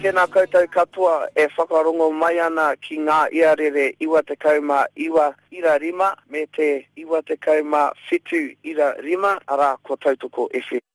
Tēnā koutou katoa e whakarongo mai ana ki ngā iarere 29.5 me te 29.7 arā ko Tautoko FM.